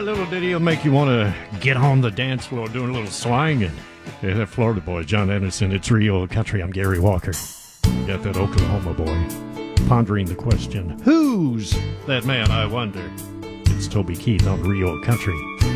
little ditty will make you want to get on the dance floor doing a little swinging. Yeah, that Florida boy, John Anderson. It's Real Country. I'm Gary Walker. Got that Oklahoma boy pondering the question, who's that man, I wonder? It's Toby Keith on Real Country.